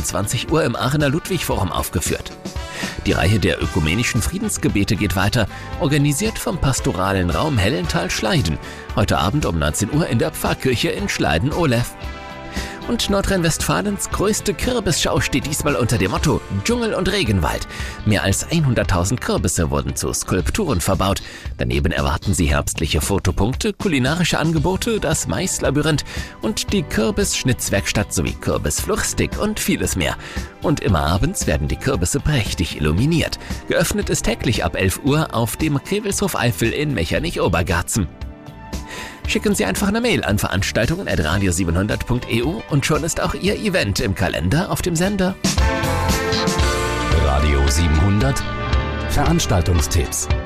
um 20 Uhr im Aachener Ludwig-Forum aufgeführt. Die Reihe der ökumenischen Friedensgebete geht weiter, organisiert vom pastoralen Raum Hellental-Schleiden, heute Abend um 19 Uhr in der Pfarrkirche in Schleiden-Ohlev. Und Nordrhein-Westfalens größte Kürbisschau steht diesmal unter dem Motto Dschungel und Regenwald. Mehr als 100.000 Kürbisse wurden zu Skulpturen verbaut. Daneben erwarten Sie herbstliche Fotopunkte, kulinarische Angebote, das Maislabyrinth und die Kürbisschnitzwerkstatt sowie Kürbisfluchsstick und vieles mehr. Und immer abends werden die Kürbisse prächtig illuminiert. Geöffnet ist täglich ab 11 Uhr auf dem Krewelshof Eifel in Mechernich-Obergarzen. Schicken Sie einfach eine Mail an veranstaltungen@radio700.eu und schon ist auch Ihr Event im Kalender auf dem Sender. Radio 700 Veranstaltungstipps.